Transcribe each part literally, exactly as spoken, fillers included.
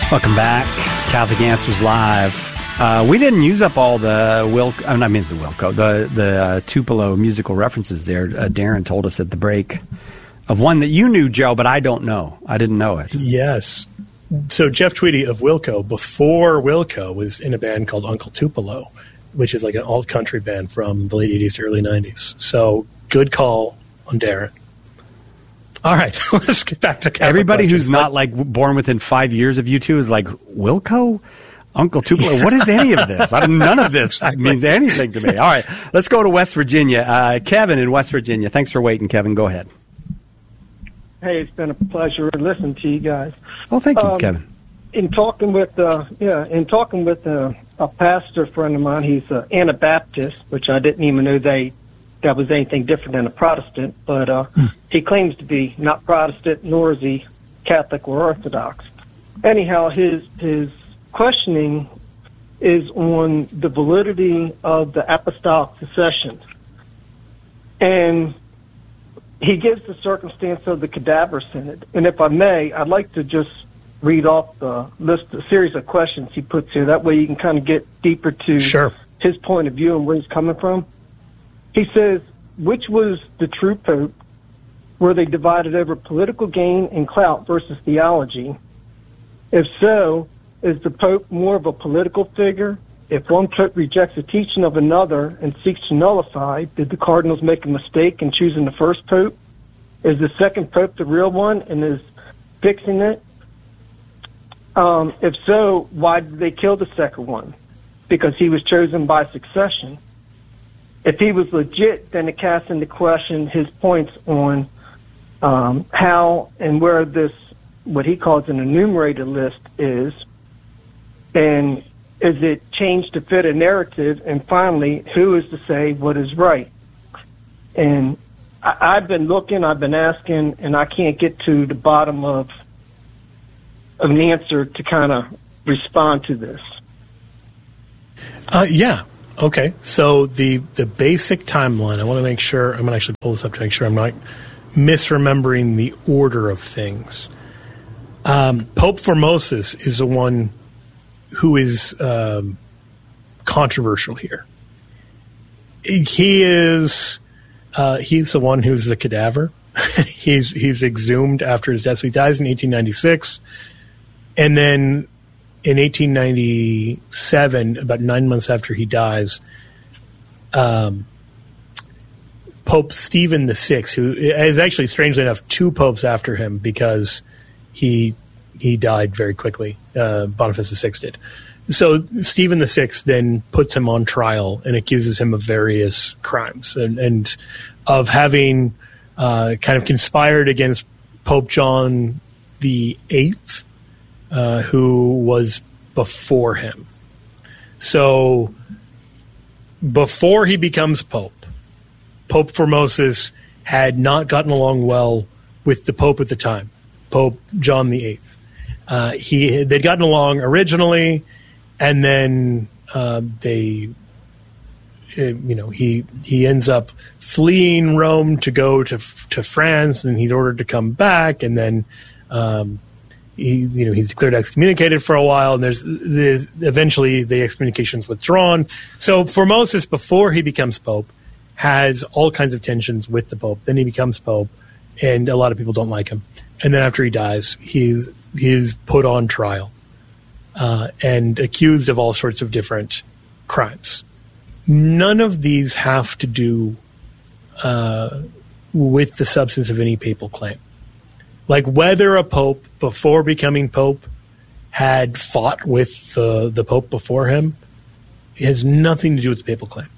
Welcome back. Catholic Answers Live. Uh, we didn't use up all the Wil. I mean the Wilco, the the uh, Tupelo musical references there. Uh, Darren told us at the break of one that you knew, Joe, but I don't know. I didn't know it. Yes. So Jeff Tweedy of Wilco, before Wilco, was in a band called Uncle Tupelo, which is like an alt-country band from the late eighties to early nineties. So good call on Darren. All right, let's get back to Catholic Everybody questions. who's not like born within five years of you two is like, Wilco? Uncle Tupelo? What is any of this? I, none of this exactly. means anything to me. All right, let's go to West Virginia. Uh, Kevin in West Virginia. Thanks for waiting, Kevin. Go ahead. Hey, it's been a pleasure listening to you guys. Oh, thank you, um, Kevin. In talking with, uh, yeah, in talking with uh, a pastor friend of mine, he's an Anabaptist, which I didn't even know they that was anything different than a Protestant. But uh, hmm. he claims to be not Protestant, nor is he Catholic or Orthodox. Anyhow, his his questioning is on the validity of the apostolic succession, and he gives the circumstance of the cadaver synod. And if I may, I'd like to just read off the list, the series of questions he puts here. That way you can kind of get deeper to sure. his point of view and where he's coming from. He says, which was the true pope? Were they divided over political gain and clout versus theology? If so, is the pope more of a political figure? If one pope rejects the teaching of another and seeks to nullify, did the cardinals make a mistake in choosing the first pope? Is the second pope the real one and is fixing it? Um, if so, why did they kill the second one? Because he was chosen by succession. If he was legit, then it casts into question his points on um, how and where this, what he calls an enumerated list, is, and is it changed to fit a narrative? And finally, who is to say what is right? And I, I've been looking, I've been asking, and I can't get to the bottom of, of an answer to kind of respond to this. Uh, yeah. Okay. So the the basic timeline, I want to make sure, I'm going to actually pull this up to make sure I'm not misremembering the order of things. Um, Pope Formosus is the one who is um, controversial here. He is uh, he's the one who's the cadaver. he's he's exhumed after his death. So he dies in eighteen ninety-six, and then in eighteen ninety-seven, about nine months after he dies, um, Pope Stephen the Sixth, who is actually, strangely enough, two popes after him because he he died very quickly. Uh, Boniface the Sixth did. So Stephen the Sixth then puts him on trial and accuses him of various crimes and, and of having uh, kind of conspired against Pope John the Eighth, uh, who was before him. So before he becomes Pope, Pope Formosus had not gotten along well with the Pope at the time, Pope John the Eighth. Uh, he they'd gotten along originally, and then uh, they, you know, he he ends up fleeing Rome to go to to France, and he's ordered to come back, and then um, he you know he's declared excommunicated for a while, and there's, there's eventually the excommunication's withdrawn. So Formosus, before he becomes Pope, has all kinds of tensions with the Pope. Then he becomes Pope, and a lot of people don't like him. And then after he dies, he's he's put on trial uh, and accused of all sorts of different crimes. None of these have to do uh, with the substance of any papal claim. Like whether a pope, before becoming pope, had fought with the, the pope before him, it has nothing to do with the papal claim.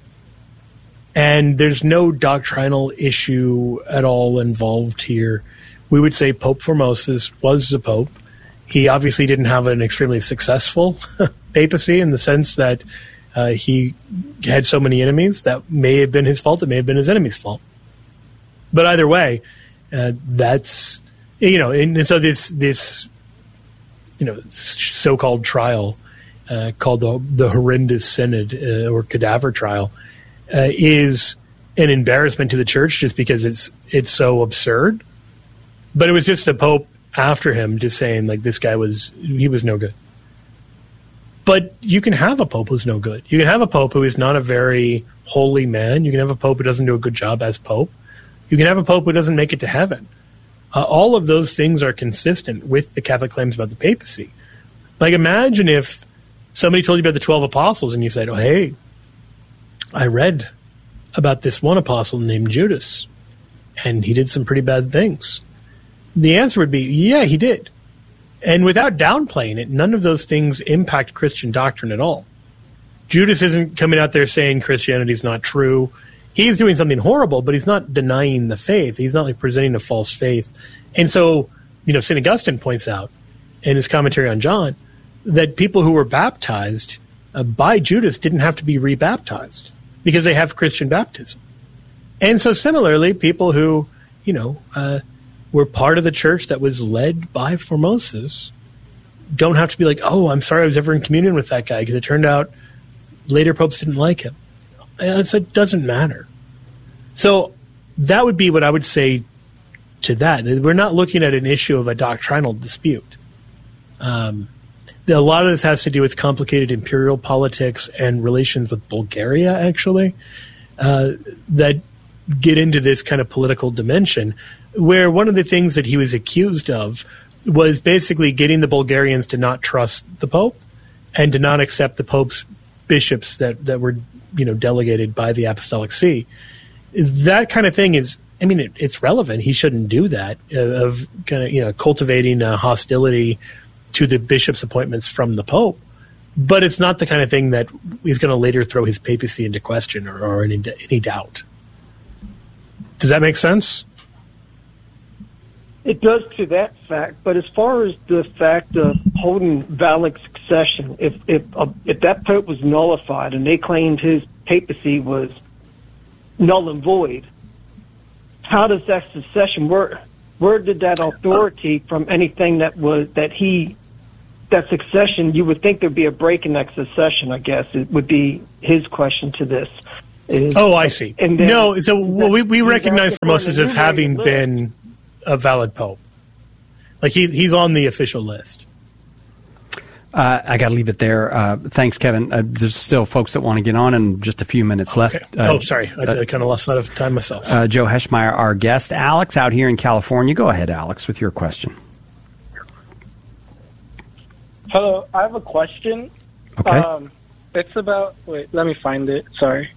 And there's no doctrinal issue at all involved here. We would say Pope Formosus was the pope. He obviously didn't have an extremely successful papacy in the sense that uh, he had so many enemies. That may have been his fault. It may have been his enemy's fault. But either way, uh, that's, you know, and so this, this, you know, so-called trial uh, called the, the horrendous synod uh, or cadaver trial uh, is an embarrassment to the church just because it's it's so absurd. But it was just the Pope after him, just saying like this guy was he was no good. But you can have a pope who's no good. You can have a pope who is not a very holy man. You can have a pope who doesn't do a good job as pope. You can have a pope who doesn't make it to heaven. Uh, all of those things are consistent with the Catholic claims about the papacy. Like, imagine if somebody told you about the twelve apostles and you said, oh, hey, I read about this one apostle named Judas, and he did some pretty bad things. The answer would be, yeah, he did. And without downplaying it, none of those things impact Christian doctrine at all. Judas isn't coming out there saying Christianity is not true. He's doing something horrible, but he's not denying the faith. He's not like presenting a false faith. And so, you know, Saint Augustine points out in his commentary on John that people who were baptized uh, by Judas didn't have to be rebaptized because they have Christian baptism. And so similarly, people who, you know, uh, were part of the church that was led by Formosus don't have to be like, oh, I'm sorry I was ever in communion with that guy because it turned out later popes didn't like him. And so it doesn't matter. So that would be what I would say to that. We're not looking at an issue of a doctrinal dispute. Um, a lot of this has to do with complicated imperial politics and relations with Bulgaria, actually, uh, that get into this kind of political dimension, where one of the things that he was accused of was basically getting the Bulgarians to not trust the Pope and to not accept the Pope's bishops that, that were, you know, delegated by the Apostolic See. That kind of thing is, I mean, it, it's relevant. He shouldn't do that, uh, of kind of, you know, cultivating uh, hostility to the bishop's appointments from the Pope. But it's not the kind of thing that is going to later throw his papacy into question or, or any, any doubt. Does that make sense? It does to that fact, but as far as the fact of holding valid succession, if if uh, if that pope was nullified and they claimed his papacy was null and void, how does that succession work? Where did that authority from anything that was that he that succession? You would think there'd be a break in that succession. I guess it would be his question to this. Is, oh, I see. And then, no, so well, we we recognize Formosus as having been a valid pope. Like he, he's on the official list. Uh, I got to leave it there. Uh, thanks, Kevin. Uh, there's still folks that want to get on and just a few minutes okay. left. Uh, oh, sorry. I, uh, I kind of lost sight of time myself. Uh, Joe Heschmeyer, our guest. Alex out here in California. Go ahead, Alex, with your question. Hello. I have a question. Okay. Um, it's about, wait, let me find it. Sorry.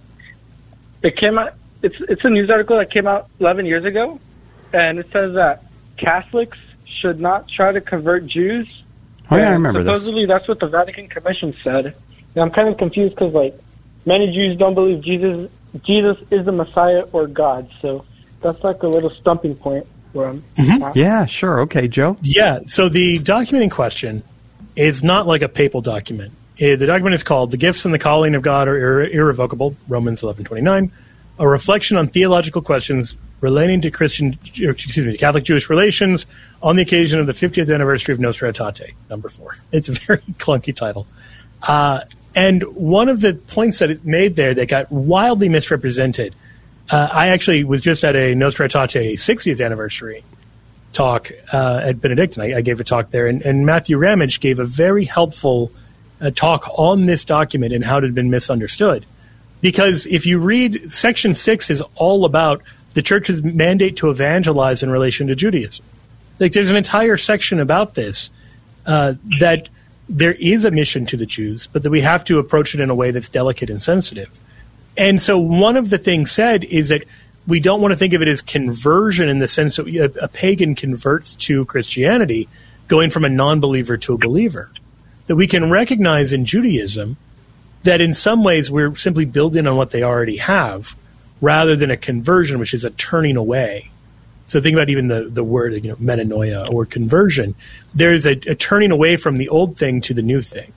It came out, it's, it's a news article that came out eleven years ago. And it says that Catholics should not try to convert Jews. Oh, yeah, I remember supposedly, this. Supposedly, that's what the Vatican Commission said. And I'm kind of confused because, like, many Jews don't believe Jesus Jesus is the Messiah or God. So that's like a little stumping point where I'm mm-hmm. at. Yeah, sure. Okay, Joe? Yeah, so the document in question is not like a papal document. It, the document is called The Gifts and the Calling of God Are Irre- Irrevocable, Romans eleven twenty-nine, a reflection on theological questions relating to Christian, excuse me, Catholic Jewish relations on the occasion of the fiftieth anniversary of Nostra Aetate, number four. It's a very clunky title. Uh, and one of the points that it made there that got wildly misrepresented, uh, I actually was just at a Nostra Aetate sixtieth anniversary talk uh, at Benedictine. I, I gave a talk there, and, and Matthew Ramage gave a very helpful uh, talk on this document and how it had been misunderstood. Because if you read, Section six is all about the church's mandate to evangelize in relation to Judaism. Like, there's an entire section about this, uh, that there is a mission to the Jews, but that we have to approach it in a way that's delicate and sensitive. And so one of the things said is that we don't want to think of it as conversion in the sense that a, a pagan converts to Christianity, going from a non-believer to a believer. That we can recognize in Judaism that in some ways we're simply building on what they already have, rather than a conversion, which is a turning away. So think about even the, the word, you know, metanoia or conversion. There's a, a turning away from the old thing to the new thing.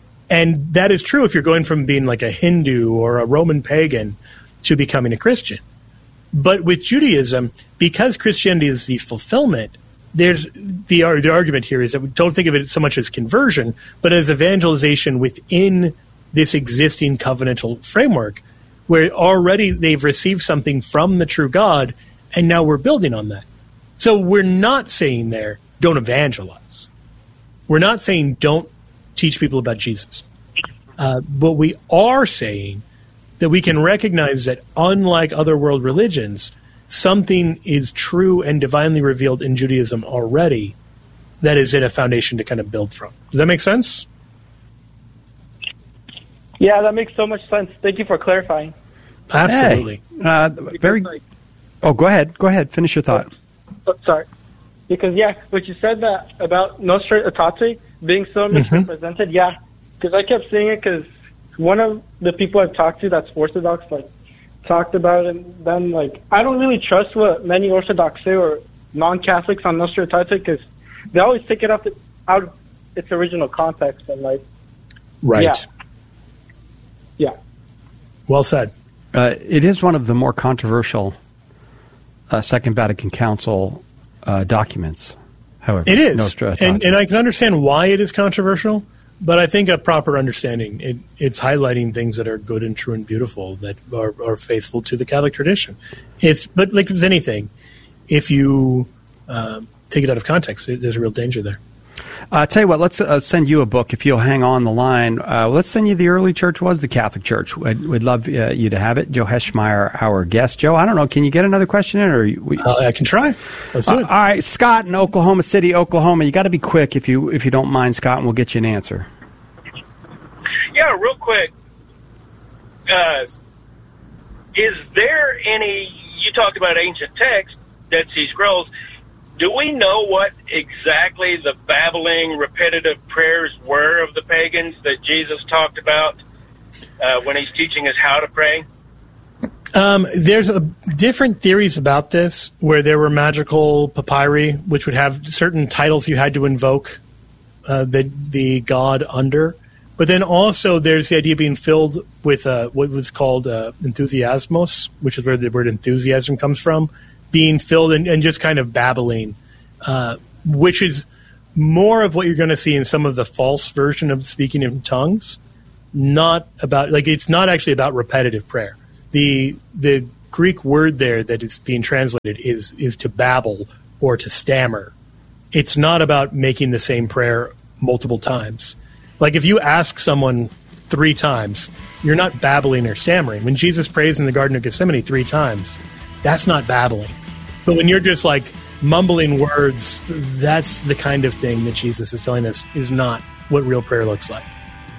And that is true if you're going from being like a Hindu or a Roman pagan to becoming a Christian. But with Judaism, because Christianity is the fulfillment, there's the, the argument here is that we don't think of it so much as conversion, but as evangelization within this existing covenantal framework, where already they've received something from the true God, and now we're building on that. So we're not saying there don't evangelize. We're not saying don't teach people about Jesus. Uh, but we are saying that we can recognize that unlike other world religions, something is true and divinely revealed in Judaism already that is in a foundation to kind of build from. Does that make sense? Yeah, that makes so much sense. Thank you for clarifying. Absolutely. Hey, uh, very. Oh, go ahead. Go ahead. Finish your thought. Oh, sorry. Because, yeah, what you said that about Nostra Aetate being so Mm-hmm. misrepresented, yeah, because I kept seeing it because one of the people I've talked to that's Orthodox, like, talked about it, and then, like, I don't really trust what many Orthodox say or non-Catholics on Nostra Aetate because they always take it out, the, out of its original context and, like, Right. Yeah. yeah. Well said. Uh, it is one of the more controversial uh, Second Vatican Council uh, documents, however. It is. Nostra Aetate. And, and I can understand why it is controversial, but I think a proper understanding, it, it's highlighting things that are good and true and beautiful that are, are faithful to the Catholic tradition. It's But like with anything, if you uh, take it out of context, it, there's a real danger there. Uh, tell you what, let's uh, send you a book if you'll hang on the line. Uh, let's send you The Early Church Was the Catholic Church. We'd, we'd love uh, you to have it. Joe Heschmeyer, our guest. Joe, I don't know, can you get another question in? Or we, uh, I can try. Let's do uh, it. All right, Scott in Oklahoma City, Oklahoma. You got to be quick if you if you don't mind, Scott, and we'll get you an answer. Yeah, real quick. Uh, is there any, you talked about ancient texts, Dead Sea Scrolls. Do we know what exactly the babbling, repetitive prayers were of the pagans that Jesus talked about uh, when he's teaching us how to pray? Um, there's a, different theories about this, where there were magical papyri, which would have certain titles you had to invoke uh, the the god under. But then also there's the idea of being filled with uh, what was called uh, enthusiasmos, which is where the word enthusiasm comes from, being filled and, and just kind of babbling, uh, which is more of what you're going to see in some of the false version of speaking in tongues. Not about, like, it's not actually about repetitive prayer. The the Greek word there that is being translated is is to babble or to stammer. It's not about making the same prayer multiple times. Like, if you ask someone three times, you're not babbling or stammering. When Jesus prays in the Garden of Gethsemane three times, that's not babbling. But when you're just, like, mumbling words, that's the kind of thing that Jesus is telling us is not what real prayer looks like.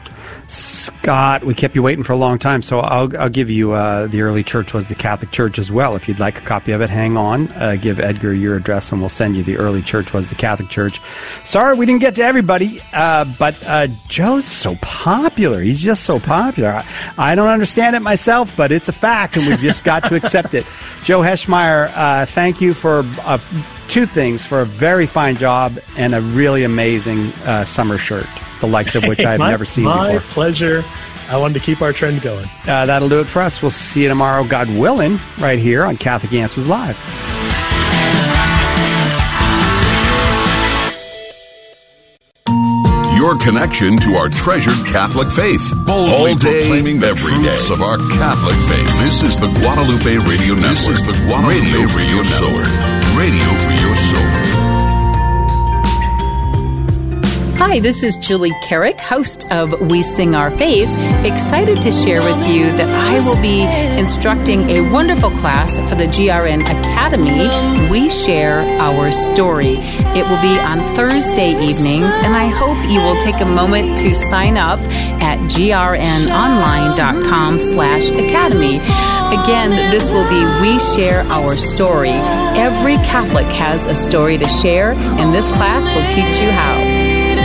Scott, we kept you waiting for a long time, so I'll, I'll give you uh, The Early Church Was the Catholic Church as well. If you'd like a copy of it, hang on. Uh, give Edgar your address, and we'll send you The Early Church Was the Catholic Church. Sorry we didn't get to everybody, uh, but uh, Joe's so popular. He's just so popular. I, I don't understand it myself, but it's a fact, and we've just got to accept it. Joe Heschmeyer, uh, thank you for uh, two things, for a very fine job and a really amazing uh, summer shirt, the likes of which Hey, I've my, never seen my before. My pleasure. I wanted to keep our trend going. Uh, that'll do it for us. We'll see you tomorrow, God willing, right here on Catholic Answers Live. Your connection to our treasured Catholic faith. Boldly all day, proclaiming the every truths day. Of our Catholic faith. This is the Guadalupe Radio Network. This is the Guadalupe Radio for your soul. Radio for your soul. Hi, this is Julie Carrick, host of We Sing Our Faith, excited to share with you that I will be instructing a wonderful class for the G R N Academy, We Share Our Story. It will be on Thursday evenings, and I hope you will take a moment to sign up at grnonline.com slash academy. Again, this will be We Share Our Story. Every Catholic has a story to share, and this class will teach you how.